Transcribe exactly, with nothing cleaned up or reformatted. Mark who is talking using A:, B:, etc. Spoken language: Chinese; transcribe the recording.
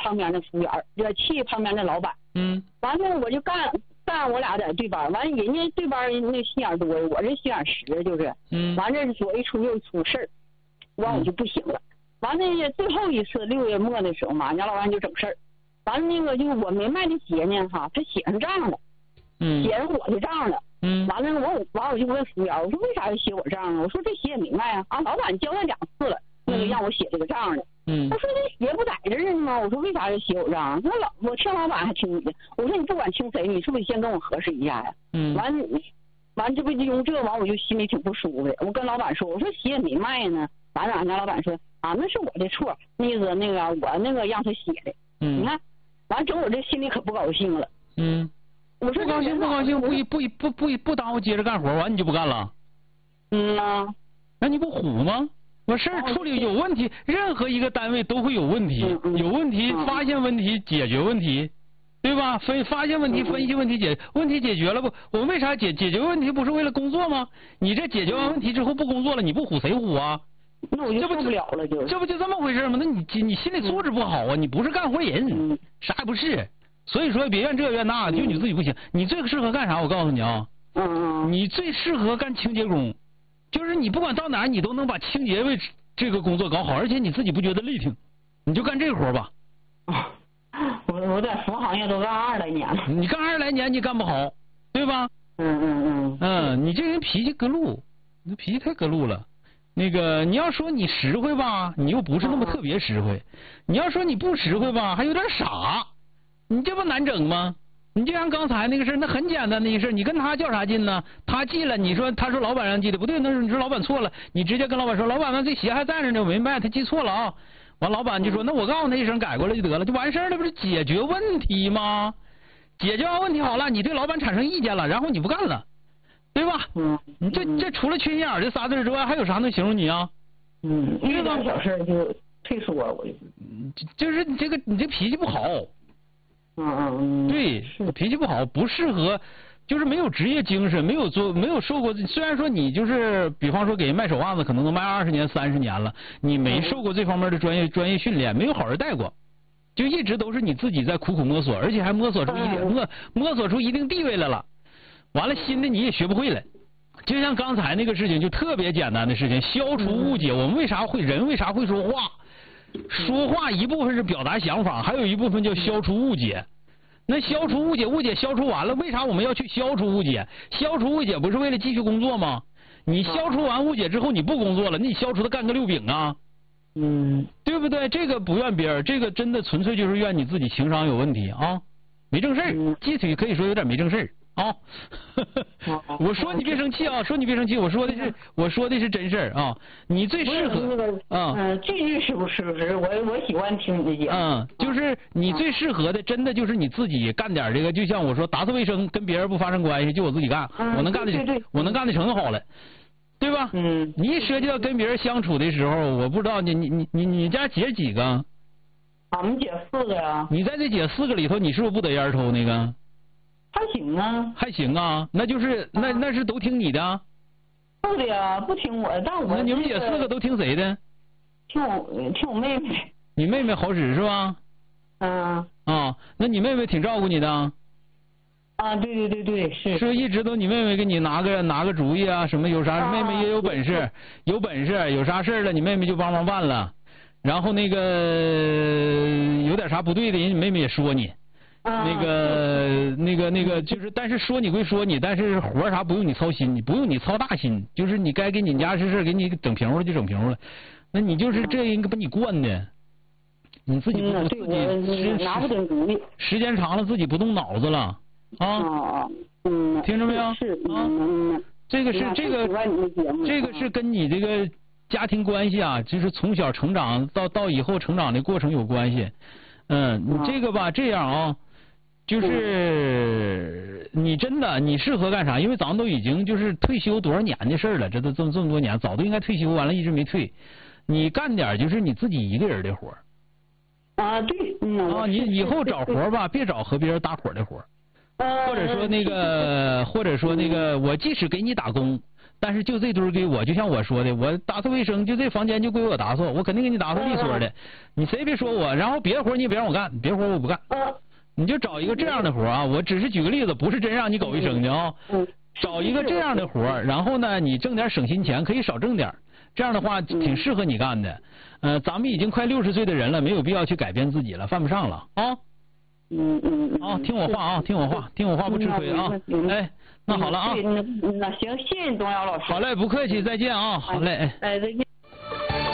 A: 旁边的服务员，这气旁边的老板。
B: 嗯。
A: 完了我就干干我俩在对班，完人家对班那心眼多，我这心眼实就是。
B: 嗯。
A: 完这左一出右一出事儿，完我就不行了。完了最后一次六月末的时候嘛，俺家老板就整事儿。完了那个就是我没卖的鞋呢哈，他写上账了。
B: 嗯。
A: 写上我的账了。
B: 嗯。
A: 完了我完我就问服务员，我说为啥要写我账啊？我说这鞋也没卖啊，啊老板交代两次了。那个让我写这个账的，
B: 嗯，
A: 他说这鞋不在这儿呢吗？我说为啥要写我账？他说老我听老板还听你的。我说你不管听谁，你是不是先跟我核实一下呀？
B: 嗯，
A: 完完这不就用这完我就心里挺不舒服的。我跟老板说，我说鞋也没卖呢。完了俺家老板说啊那是我的错，那个那个我那个让他写的。
B: 嗯，
A: 你看，完整我这心里可不高兴了。
B: 嗯，
A: 我说
B: 不高兴不高兴不不不不不耽误接着干活，完你就不干了。
A: 嗯呐，
B: 那你不虎吗？我事儿处理有问题，任何一个单位都会有问题，有问题发现问题解决问题，对吧？分发现问题分析问题解问题解决了不？我们为啥解解决问题不是为了工作吗？你这解决完问题之后不工作了，你不唬谁唬啊？
A: 那我就受不了了，就
B: 这不就这么回事吗？那你你心理素质不好啊，你不是干活人，啥也不是。所以说别怨这怨那，就你自己不行。你最适合干啥？我告诉你啊，
A: 嗯，
B: 你最适合干清洁工。就是你不管到哪儿，你都能把清洁位这个工作搞好，而且你自己不觉得累挺，你就干这活吧。
A: 我我在服务行业都干二十来年了。
B: 你干二十来年你干不好，对吧？
A: 嗯嗯嗯。
B: 嗯，你这人脾气隔路，你脾气太隔路了。那个你要说你实惠吧，你又不是那么特别实惠；你要说你不实惠吧，还有点傻。你这不难整吗？你就像刚才那个事，那很简单的一个事，你跟他较啥劲呢？他记了，你说他说老板让记的不对，那是你说老板错了，你直接跟老板说，老板那这鞋还在这呢，我没卖，他记错了啊。完老板就说，那我告诉他一声，改过来就得了，就完事儿了，不是解决问题吗？解决完问题好了，你对老板产生意见了，然后你不干了，对吧？
A: 嗯。
B: 你这这除了缺心眼儿这仨字之外，还有啥能形容你啊？
A: 嗯，遇到小事就退缩，我就。
B: 就是你这个你这脾气不好。
A: 嗯嗯，
B: 对，脾气不好，不适合，就是没有职业精神，没有做，没有受过。虽然说你就是，比方说给人卖手袜子，可能都卖二十年、三十年了，你没受过这方面的专业专业训练，没有好人带过，就一直都是你自己在苦苦摸索，而且还摸索出一定摸摸索出一定地位来了。完了，新的你也学不会了。就像刚才那个事情，就特别简单的事情，消除误解。我们为啥会人为啥会说话？说话一部分是表达想法，还有一部分叫消除误解。那消除误解，误解消除完了，为啥我们要去消除误解？消除误解不是为了继续工作吗？你消除完误解之后，你不工作了，那你消除它干个六饼啊？
A: 嗯，
B: 对不对？这个不怨别人，这个真的纯粹就是怨你自己情商有问题啊，没正事儿，具体可以说有点没正事儿。啊，我说你别生气啊，说你别生气，我说的是我说的是真事儿啊。你最适合啊，
A: 嗯，这句是不是不是？我我喜欢听你的节目。
B: 嗯，就是你最适合的，真的就是你自己干点这个，就像我说打扫卫生，跟别人不发生关系，就我自己干，我能干的，我能干的成好了，对吧？
A: 嗯。你
B: 一涉及到跟别人相处的时候，我不知道你你你你你家姐几个？
A: 俺们姐四个呀。
B: 你在这姐四个里头，你是不是不得烟抽那个？
A: 还行啊，
B: 还行啊，那就是那那是都听你的，
A: 不的呀，不听我，但我
B: 那你们姐四个都听谁的？
A: 听我听我妹妹。
B: 你妹妹好使是吧？
A: 嗯。
B: 啊，那你妹妹挺照顾你的。
A: 啊，对对对对，是。
B: 是一直都你妹妹给你拿个拿个主意啊？什么有啥？啊、妹妹也有本事，有本事，有啥事了，你妹妹就帮忙办了。然后那个有点啥不对的，人你妹妹也说你。那个那个那个就是，但是说你归说你，但是活啥不用你操心，你不用你操大心，就是你该给你家事事给你整平了就整平了，那你就是这应该把你惯的，你自己不自己
A: 拿不准主意，
B: 时间长了自己不动脑子了啊，
A: 嗯，
B: 听着没有？
A: 是
B: 啊，这个是这个这个是跟你这个家庭关系啊，就是从小成长到到以后成长的过程有关系，嗯，你这个吧这样啊。就是你真的你适合干啥？因为咱们都已经就是退休多少年的事了，这都这么这么多年，早都应该退休完了，一直没退。你干点就是你自己一个人的活
A: 啊，对，嗯
B: 啊，你以后找活吧，别找和别人搭伙的活或者说那个，或者说那个，我即使给你打工， 但是就这堆给我，就像我说的，我打扫卫生，就这房间就归我打扫，我肯定给你打扫利索的，你谁也别说我，然后别的活你也别让我干，别的活我不干，你就找一个这样的活啊，我只是举个例子，不是真让你搞卫生的啊，找一个这样的活，然后呢，你挣点省心钱，可以少挣点，这样的话挺适合你干的，呃，咱们已经快六十岁的人了，没有必要去改变自己了，犯不上了啊。
A: 嗯嗯
B: 啊，听我话啊，听我话，听我话不吃亏啊！哎，那好了啊。
A: 那行，谢谢东瑶老师。
B: 好嘞，不客气，再见啊！好嘞，哎。
A: 哎，再见。